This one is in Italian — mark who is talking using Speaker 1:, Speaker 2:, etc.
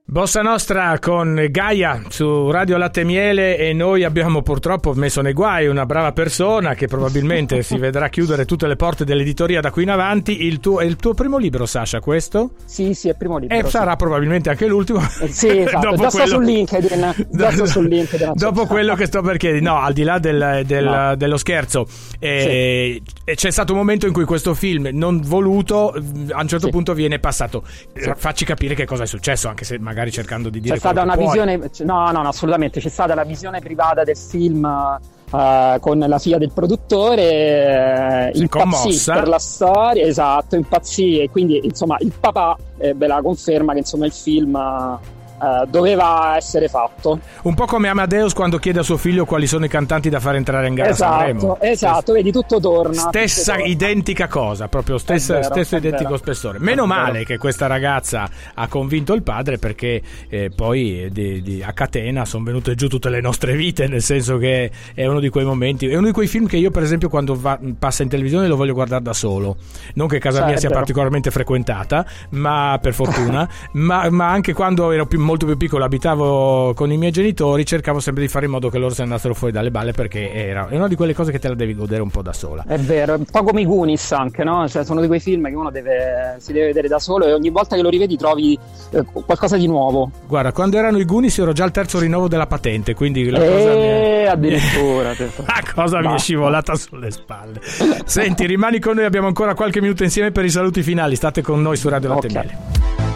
Speaker 1: Bossa Nostra con Gaia su Radio Latte e Miele, e noi abbiamo purtroppo messo nei guai una brava persona che probabilmente si vedrà chiudere tutte le porte dell'editoria da qui in avanti. È il tuo primo libro, Sasha, questo?
Speaker 2: Sì, è il primo libro.
Speaker 1: E sarà probabilmente anche l'ultimo.
Speaker 2: Sì, esatto. Già sto su LinkedIn.
Speaker 1: Dopo quello che sto per chiedere, no, al di là dello scherzo, c'è stato un momento in cui questo film non voluto a un certo punto viene passato. Facci capire che cosa è successo, anche se magari cercando di dire
Speaker 2: c'è stata una visione, no, assolutamente, c'è stata la visione privata del film con la figlia del produttore, impazzì per la storia, esatto, impazzì, e quindi insomma il papà ve la conferma che insomma il film doveva essere fatto.
Speaker 1: Un po' come Amadeus quando chiede a suo figlio quali sono i cantanti da far entrare in gara a Sanremo.
Speaker 2: Esatto, vedi, tutto torna.
Speaker 1: Stessa identica cosa, proprio stesso identico spessore. Meno male che questa ragazza ha convinto il padre, perché poi a catena sono venute giù tutte le nostre vite, nel senso che è uno di quei momenti, è uno di quei film che io per esempio quando passa in televisione lo voglio guardare da solo, non che casa mia sia particolarmente frequentata, ma per fortuna ma anche quando ero molto più piccolo, abitavo con i miei genitori, cercavo sempre di fare in modo che loro se ne andassero fuori dalle balle, perché è una di quelle cose che te la devi godere un po' da sola.
Speaker 2: È vero, un po' come i Goonies anche, no? Cioè, sono di quei film che uno si deve vedere da solo, e ogni volta che lo rivedi trovi qualcosa di nuovo.
Speaker 1: Guarda, quando erano i Goonies ero già al terzo rinnovo della patente, quindi la cosa
Speaker 2: addirittura
Speaker 1: la cosa mi è scivolata sulle spalle. Senti, rimani con noi, abbiamo ancora qualche minuto insieme per i saluti finali. State con noi su Radio Latte e Miele.